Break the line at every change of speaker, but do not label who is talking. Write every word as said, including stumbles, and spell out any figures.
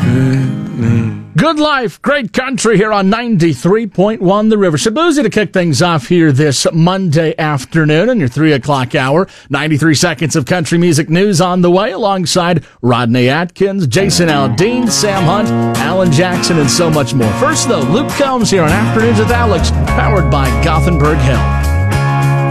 Good life, great country here on ninety-three point one The River. Shabuzi to kick things off here this Monday afternoon in your three o'clock hour. ninety-three seconds of country music news on the way alongside Rodney Atkins, Jason Aldean, Sam Hunt, Alan Jackson, and so much more. First, though, Luke Combs here on Afternoons with Alex, powered by Gothenburg Health.